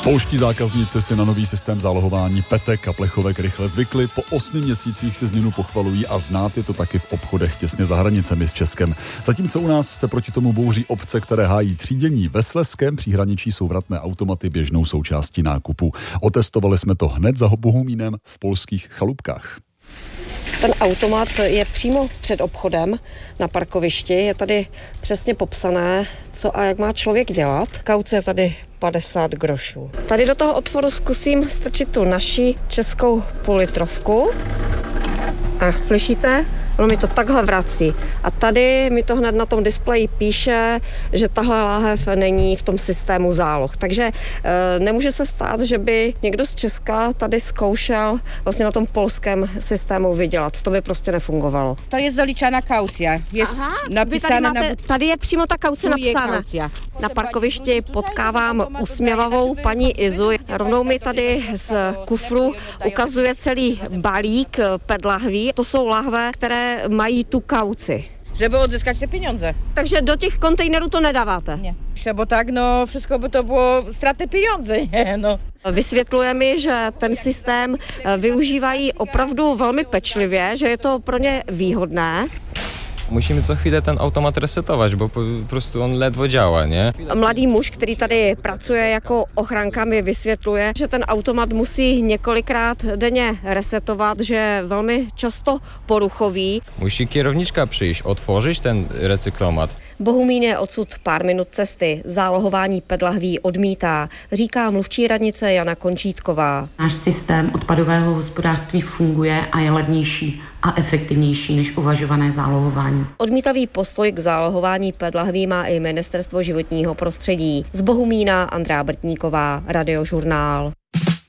Polští zákazníci si na nový systém zálohování petek a plechovek rychle zvykli, po 8 měsících si změnu pochvalují a znát je to taky v obchodech těsně za hranicemi s Českem. Zatímco u nás se proti tomu bouří obce, které hájí třídění, ve Slezském příhraničí jsou vratné automaty běžnou součástí nákupu. Otestovali jsme to hned za Bohumínem v polských chalupkách. Ten automat je přímo před obchodem na parkovišti. Je tady přesně popsané, co a jak má člověk dělat. Kauce je tady 50 grošů. Tady do toho otvoru zkusím strčit tu naši českou půllitrovku. A slyšíte? Ono mi to takhle vrací. A tady mi to hned na tom displeji píše, že tahle láhev není v tom systému záloh. Takže nemůže se stát, že by někdo z Česka tady zkoušel vlastně na tom polském systému vydělat. To by prostě nefungovalo. To je zaličaná kaucja. Je napísané tady je přímo ta kauce napsána. Na parkovišti potkávám usměvavou paní Izu. Rovnou mi tady z kufru ukazuje celý balík PET lahví. To jsou lahve, které mají tu kauci. Żeby odzyskać te pieniądze. Takže do těch kontejnerů to nedáváte? Nie. Bo tak, no, wszystko by to było straty pieniądze, no. Vysvětluje mi, že ten systém využívají opravdu velmi pečlivě, že je to pro ně výhodné. Musimy co chwilę ten automat resetować, bo po prostu on ledwo działa, nie? Mladý muž, který tady pracuje jako ochranka, mi vysvětluje, že ten automat musí několikrát denně resetovat, že je velmi často poruchový. Musi kierowniczka przyjść, otworzyć ten recyklomat. Bohumín je odsud pár minut cesty. Zálohování PET lahví odmítá, říká mluvčí radnice Jana Končítková. Náš systém odpadového hospodářství funguje a je levnější a efektivnější než uvažované zálohování. Odmítavý postoj k zálohování PET lahví má i Ministerstvo životního prostředí. Z Bohumína Andrea Brtníková, Radiožurnál.